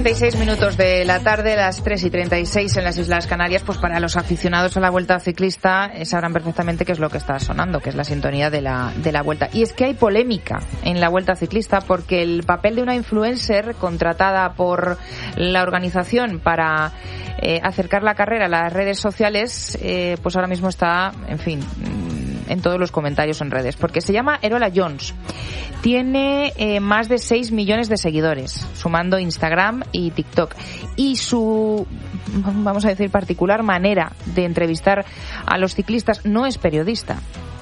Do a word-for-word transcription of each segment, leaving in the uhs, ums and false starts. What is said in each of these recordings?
treinta y seis minutos de la tarde, las tres y treinta y seis en las Islas Canarias. Pues para los aficionados a la Vuelta Ciclista eh, sabrán perfectamente qué es lo que está sonando, que es la sintonía de la, de la Vuelta. Y es que hay polémica en la Vuelta Ciclista porque el papel de una influencer contratada por la organización para eh, acercar la carrera a las redes sociales, eh, pues ahora mismo está, en fin, en todos los comentarios en redes, porque se llama Erola Jones. Tiene eh, más de seis millones de seguidores, sumando Instagram y TikTok. Y su, vamos a decir, particular manera de entrevistar a los ciclistas no es periodista.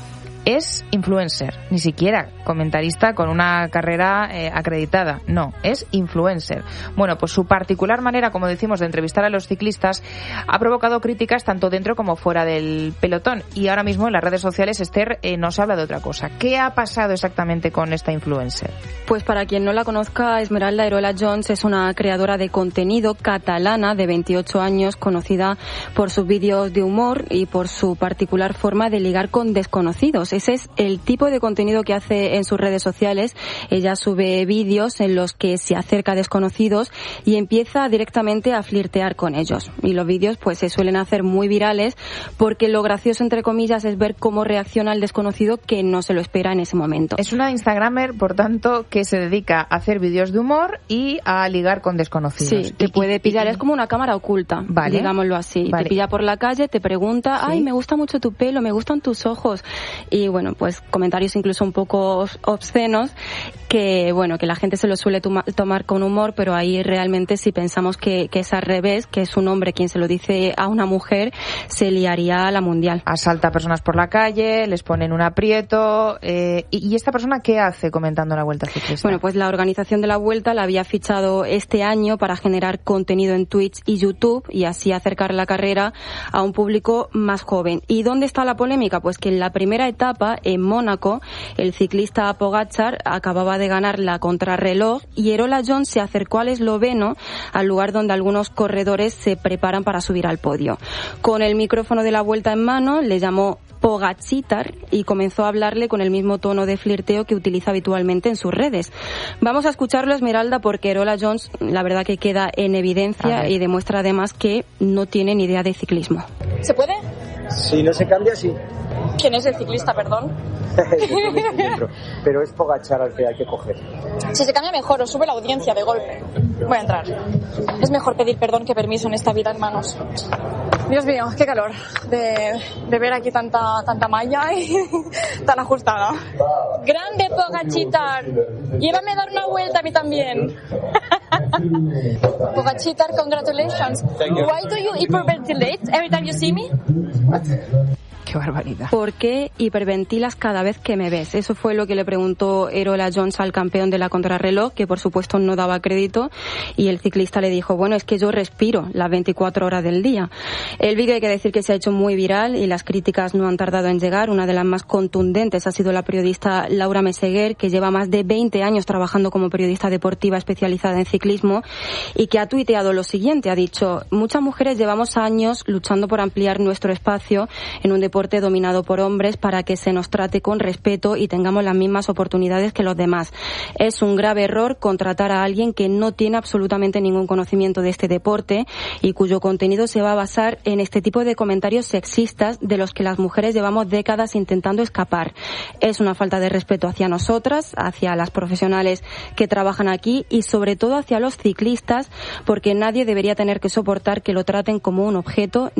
Es influencer, ni siquiera comentarista con una carrera eh, acreditada, no, es influencer. Bueno, pues su particular manera, como decimos, de entrevistar a los ciclistas ha provocado críticas tanto dentro como fuera del pelotón. Y ahora mismo en las redes sociales, Esther, eh, no se habla de otra cosa. ¿Qué ha pasado exactamente con esta influencer? Pues para quien no la conozca, Esmeralda Erola Jones es una creadora de contenido catalana de veintiocho años, conocida por sus vídeos de humor y por su particular forma de ligar con desconocidos. Ese es el tipo de contenido que hace en sus redes sociales. Ella sube vídeos en los que se acerca a desconocidos y empieza directamente a flirtear con ellos. Y los vídeos pues se suelen hacer muy virales porque lo gracioso, entre comillas, es ver cómo reacciona el desconocido que no se lo espera en ese momento. Es una instagramer, por tanto, que se dedica a hacer vídeos de humor y a ligar con desconocidos. Sí, te y, puede pillar, y, es como una cámara oculta, vale, digámoslo así. Vale. Te pilla por la calle, te pregunta, ¿sí? Ay, me gusta mucho tu pelo, me gustan tus ojos. Y bueno, pues comentarios incluso un poco obscenos que, bueno, que la gente se lo suele toma, tomar con humor, pero ahí realmente si pensamos que, que es al revés, que es un hombre quien se lo dice a una mujer, se liaría a la mundial. Asalta a personas por la calle, les pone en un aprieto. Eh, y, ¿Y esta persona qué hace comentando la Vuelta Ciclista? Bueno, pues la organización de la Vuelta la había fichado este año para generar contenido en Twitch y YouTube y así acercar la carrera a un público más joven. ¿Y dónde está la polémica? Pues que en la primera etapa, en Mónaco, el ciclista Pogačar acababa de ganar la contrarreloj y Erola Jones se acercó al esloveno, al lugar donde algunos corredores se preparan para subir al podio. Con el micrófono de la Vuelta en mano, le llamó Pogačitar y comenzó a hablarle con el mismo tono de flirteo que utiliza habitualmente en sus redes. Vamos a escucharlo, Esmeralda, porque Erola Jones la verdad que queda en evidencia y demuestra además que no tiene ni idea de ciclismo. ¿Se puede? Si no se cambia, sí. ¿Quién es el ciclista, perdón? Pero es Pogačar al que hay que coger. Si se cambia mejor o sube la audiencia de golpe. Voy a entrar. Es mejor pedir perdón que permiso en esta vida, hermanos. Dios mío, qué calor de, de ver aquí tanta tanta malla y tan ajustada. Grande Pogačitar. Llévame a dar una vuelta a mí también. Pogačitar, congratulations. Why do you hyperventilate every time you see me? Qué barbaridad. ¿Por qué hiperventilas cada vez que me ves? Eso fue lo que le preguntó Erola Jones al campeón de la contrarreloj, que por supuesto no daba crédito, y el ciclista le dijo, bueno, es que yo respiro las veinticuatro horas del día. El vídeo hay que decir que se ha hecho muy viral y las críticas no han tardado en llegar. Una de las más contundentes ha sido la periodista Laura Meseguer, que lleva más de veinte años trabajando como periodista deportiva especializada en ciclismo y que ha tuiteado lo siguiente, ha dicho, muchas mujeres llevamos años luchando por ampliar nuestro espacio en un deporte dominado por hombres para que se nos trate con respeto y tengamos las mismas oportunidades que los demás. Es un grave error contratar a alguien que no tiene absolutamente ningún conocimiento de este deporte y cuyo contenido se va a basar en este tipo de comentarios sexistas de los que las mujeres llevamos décadas intentando escapar. Es una falta de respeto hacia nosotras, hacia las profesionales que trabajan aquí y sobre todo hacia los ciclistas, porque nadie debería tener que soportar que lo traten como un objeto